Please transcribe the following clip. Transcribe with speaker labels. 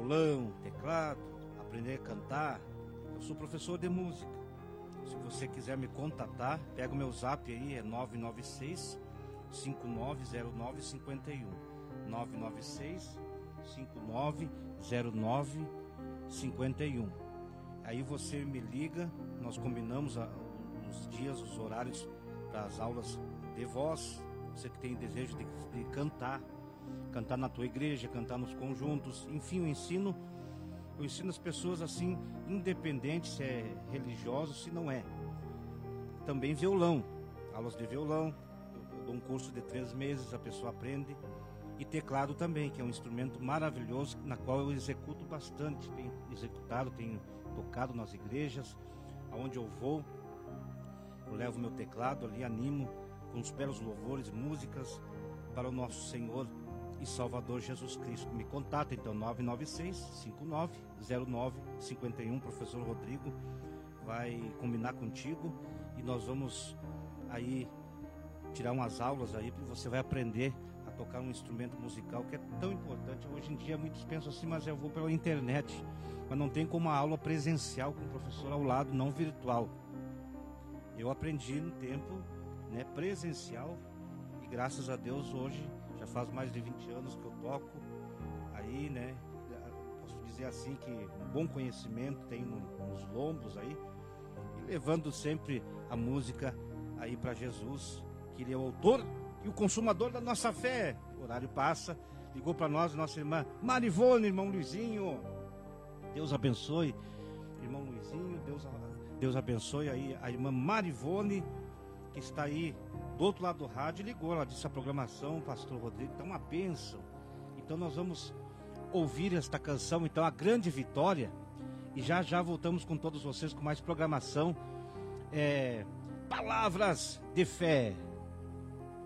Speaker 1: violão, teclado, aprender a cantar. Eu sou professor de música. Se você quiser me contatar, pega o meu zap aí, é 996 590951. 996 590951. Aí você me liga, nós combinamos os dias, os horários para as aulas de voz. Você que tem desejo de cantar na tua igreja, cantar nos conjuntos, enfim, eu ensino as pessoas assim, independente se é religioso, se não é. Também violão, aulas de violão, eu dou um curso de 3 meses, a pessoa aprende. E teclado também, que é um instrumento maravilhoso, na qual eu executo bastante, tenho executado, tenho tocado nas igrejas, aonde eu vou, eu levo meu teclado ali, animo com os belos louvores, músicas para o nosso Senhor e Salvador Jesus Cristo. Me contata então, 996-590951, professor Rodrigo vai combinar contigo e nós vamos aí tirar umas aulas aí, e você vai aprender a tocar um instrumento musical que é tão importante. Hoje em dia muitos pensam assim, mas eu vou pela internet, mas não tem como uma aula presencial com o professor ao lado, não virtual. Eu aprendi no tempo, né, presencial, e graças a Deus hoje já faz mais de 20 anos que eu toco aí, né, posso dizer assim que um bom conhecimento tem nos lombos aí, e levando sempre a música aí para Jesus, que ele é o autor e o consumador da nossa fé. O horário passa, ligou para nós nossa irmã Marivone, irmão Luizinho, Deus abençoe, irmão Luizinho, Deus abençoe aí a irmã Marivone, que está aí do outro lado do rádio, ligou, ela disse a programação, pastor Rodrigo, está uma bênção. Então nós vamos ouvir esta canção, então, A Grande Vitória, e já voltamos com todos vocês com mais programação, Palavras de Fé.